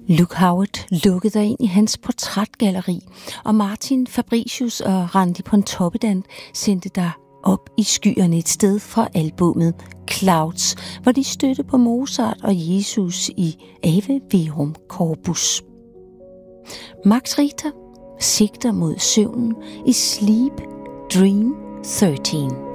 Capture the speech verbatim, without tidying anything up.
Luke Howard lukkede dig ind i hans portrætgalleri, og Martin Fabricius og Randi Pontoppidan sendte dig op i skyerne et sted fra albummet Clouds, hvor de stødte på Mozart og Jesus i Ave Verum Corpus. Max Richter sigter mod søvnen i Sleep Dream tretten.